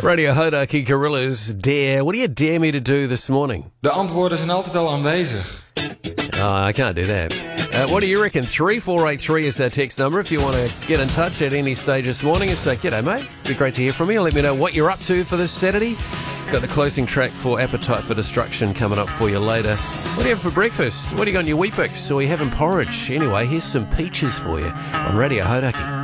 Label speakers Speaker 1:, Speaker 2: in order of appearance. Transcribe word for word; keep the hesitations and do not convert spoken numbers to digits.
Speaker 1: Radio Hodaki Gorillas dare. What do you dare me to do this morning?
Speaker 2: De antwoorden zijn altijd al aanwezig.
Speaker 1: Oh, I can't do that. Uh, what do you reckon? three four eight three is our text number if you want to get in touch at any stage this morning and say, g'day mate, be great to hear from you. Let me know what you're up to for this Saturday. Got the closing track for Appetite for Destruction coming up for you later. What do you have for breakfast? What do you got in your Weet-Bix? Or are you having porridge? Anyway, here's some peaches for you on Radio Hodaki.